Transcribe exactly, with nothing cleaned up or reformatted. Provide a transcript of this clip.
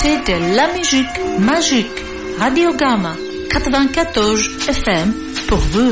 écoutez de la musique magique. Radio Gamma quatre-vingt-quatorze F M pour vous.